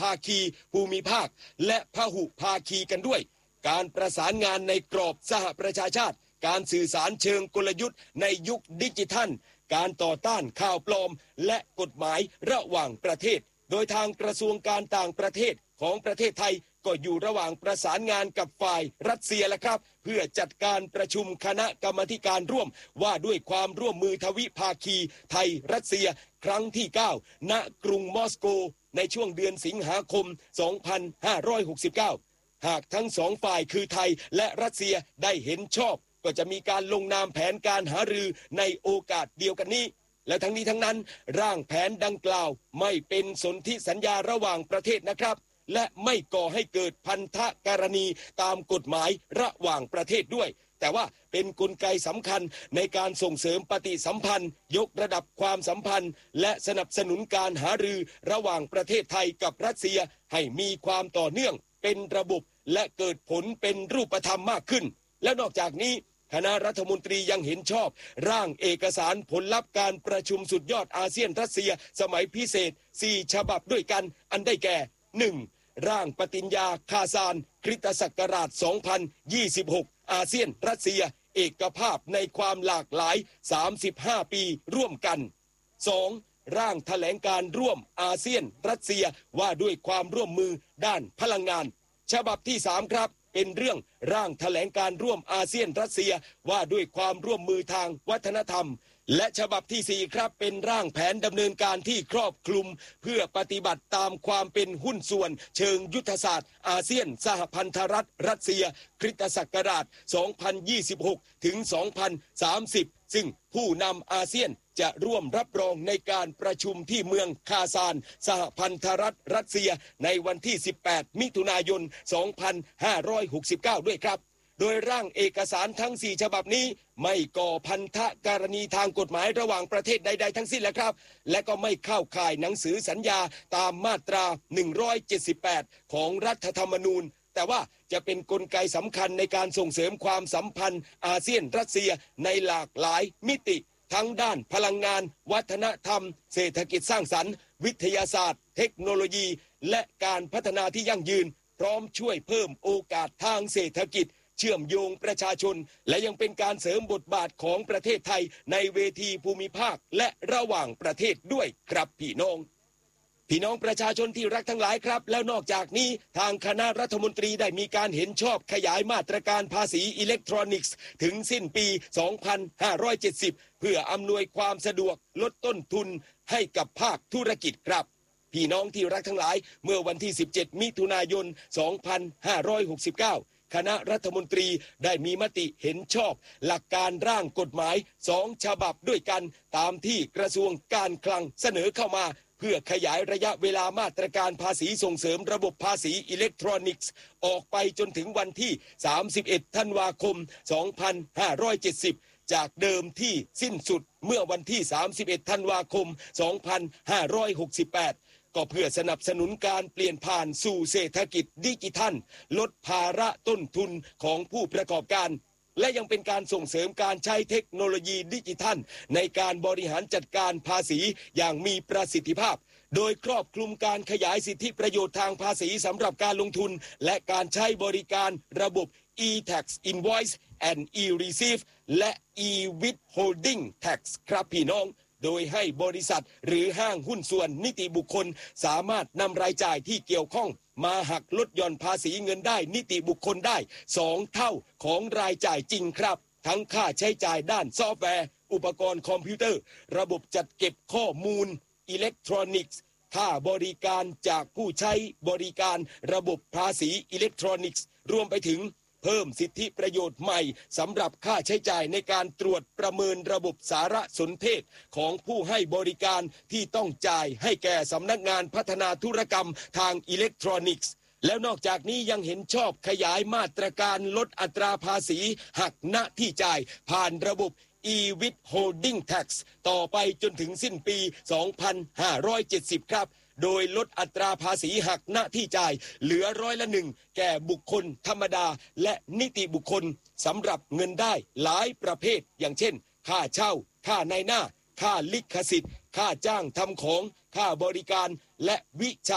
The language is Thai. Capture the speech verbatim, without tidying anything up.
าคีภูมิภาคและพหุภาคีกันด้วยการประสานงานในกรอบสหประชาชาติการสื่อสารเชิงกลยุทธ์ในยุคดิจิทัลการต่อต้านข่าวปลอมและกฎหมายระหว่างประเทศโดยทางกระทรวงการต่างประเทศของประเทศไทยก็อยู่ระหว่างประสานงานกับฝ่ายรัสเซียแล้วครับเพื่อจัดการประชุมคณะกรรมาธิการร่วมว่าด้วยความร่วมมือทวิภาคีไทยรัสเซียครั้งที่เก้าณกรุงมอสโกในช่วงเดือนสิงหาคมสองพันห้าร้อยหกสิบเก้าหากทั้งสองฝ่ายคือไทยและรัสเซียได้เห็นชอบก็จะมีการลงนามแผนการหารือในโอกาสเดียวกันนี้และทั้งนี้ทั้งนั้นร่างแผนดังกล่าวไม่เป็นสนธิสัญญาระหว่างประเทศนะครับและไม่ก่อให้เกิดพันธกรณีตามกฎหมายระหว่างประเทศด้วยแต่ว่าเป็นกลไกสำคัญในการส่งเสริมปฏิสัมพันธ์ยกระดับความสัมพันธ์และสนับสนุนการหารือระหว่างประเทศไทยกับรัสเซียให้มีความต่อเนื่องเป็นระบบและเกิดผลเป็นรูปธรรมมากขึ้นและนอกจากนี้คณะรัฐมนตรียังเห็นชอบร่างเอกสารผลลัพธ์การประชุมสุดยอดอาเซียนรัสเซียสมัยพิเศษสี่ฉบับด้วยกันอันได้แก่ หนึ่ง ร่างปฏิญญาคาซานคริสตศักราชสองพันยี่สิบหกอาเซียนรัสเซียเอกภาพในความหลากหลายสามสิบห้าปีร่วมกัน สอง ร่างแถลงการร่วมอาเซียนรัสเซียว่าด้วยความร่วมมือด้านพลังงานฉบับที่สามครับเป็นเรื่องร่างแถลงการร่วมอาเซียนรัสเซียว่าด้วยความร่วมมือทางวัฒนธรรมและฉบับที่สี่ครับเป็นร่างแผนดำเนินการที่ครอบคลุมเพื่อปฏิบัติตามความเป็นหุ้นส่วนเชิงยุทธศาสตร์อาเซียนสหพันธรัฐรัสเซียคริสตศักราชสองพันยี่สิบหกถึงสองพันสามสิบซึ่งผู้นำอาเซียนจะร่วมรับรองในการประชุมที่เมืองคาซานสหพันธรัฐรัสเซียในวันที่สิบแปดมิถุนายนสองพันห้าร้อยหกสิบเก้าด้วยครับโดยร่างเอกสารทั้งสี่ฉบับนี้ไม่ก่อพันธกรณีทางกฎหมายระหว่างประเทศใดๆทั้งสิ้นแล้วครับและก็ไม่เข้าข่ายหนังสือสัญญาตามมาตราหนึ่งร้อยเจ็ดสิบแปดของรัฐธรรมนูญแต่ว่าจะเป็นกลไกสำคัญในการส่งเสริมความสัมพันธ์อาเซียนรัสเซียในหลากหลายมิติทั้งด้านพลังงานวัฒนธรรมเศรษฐกิจสร้างสรรค์วิทยาศาสตร์เทคโนโลยีและการพัฒนาที่ยั่งยืนพร้อมช่วยเพิ่มโอกาสทางเศรษฐกิจเชื่อมโยงประชาชนและยังเป็นการเสริมบทบาทของประเทศไทยในเวทีภูมิภาคและระหว่างประเทศด้วยครับพี่น้องพี่น้องประชาชนที่รักทั้งหลายครับแล้วนอกจากนี้ทางคณะรัฐมนตรีได้มีการเห็นชอบขยายมาตรการภาษีอิเล็กทรอนิกส์ถึงสิ้นปีสองพันห้าร้อยเจ็ดสิบเพื่ออำนวยความสะดวกลดต้นทุนให้กับภาคธุรกิจครับพี่น้องที่รักทั้งหลายเมื่อวันที่สิบเจ็ดมิถุนายนสองพันห้าร้อยหกสิบเก้าคณะรัฐมนตรีได้มีมติเห็นชอบหลักการร่างกฎหมายสองฉบับด้วยกันตามที่กระทรวงการคลังเสนอเข้ามาเพื่อขยายระยะเวลามาตรการภาษีส่งเสริมระบบภาษีอิเล็กทรอนิกส์ออกไปจนถึงวันที่สามสิบเอ็ดธันวาคมสองพันห้าร้อยเจ็ดสิบจากเดิมที่สิ้นสุดเมื่อวันที่สามสิบเอ็ดธันวาคมสองพันห้าร้อยหกสิบแปดก็เพื่อสนับสนุนการเปลี่ยนผ่านสู่เศรษฐกิจดิจิทัลลดภาระต้นทุนของผู้ประกอบการและยังเป็นการส่งเสริมการใช้เทคโนโลยีดิจิทัลในการบริหารจัดการภาษีอย่างมีประสิทธิภาพโดยครอบคลุมการขยายสิทธิประโยชน์ทางภาษีสำหรับการลงทุนและการใช้บริการระบบ e-tax invoice and e-receive และ e-withholding tax ครับพี่น้องโดยให้บริษัทหรือห้างหุ้นส่วนนิติบุคคลสามารถนำรายจ่ายที่เกี่ยวข้องมาหักลดหย่อนภาษีเงินได้นิติบุคคลได้สองเท่าของรายจ่ายจริงครับทั้งค่าใช้จ่ายด้านซอฟต์แวร์อุปกรณ์คอมพิวเตอร์ระบบจัดเก็บข้อมูลอิเล็กทรอนิกส์ค่าบริการจากผู้ใช้บริการระบบภาษีอิเล็กทรอนิกส์รวมไปถึงเพิ่มสิทธิประโยชน์ใหม่สำหรับค่าใช้จ่ายในการตรวจประเมินระบบสารสนเทศของผู้ให้บริการที่ต้องจ่ายให้แก่สำนักงานพัฒนาธุรกรรมทางอิเล็กทรอนิกส์แล้วนอกจากนี้ยังเห็นชอบขยายมาตรการลดอัตราภาษีหักณที่จ่ายผ่านระบบ e-withholding tax ต่อไปจนถึงสิ้นปีสองพันห้าร้อยเจ็ดสิบครับโดยลดอัตราภาษีหักณที่จ่ายเหลือร้อยละหนึ่งแก่บุคคลธรรมดาและนิติบุคคลสำหรับเงินได้หลายประเภทอย่างเช่นค่าเช่าค่านายหน้าค่าลิขสิทธิ์ค่าจ้างทำของค่าบริการและวิชา